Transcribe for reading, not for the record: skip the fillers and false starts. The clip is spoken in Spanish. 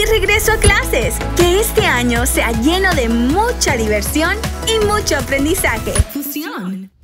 de regreso a clases. Que este año sea lleno de mucha diversión y mucho aprendizaje. Fusión.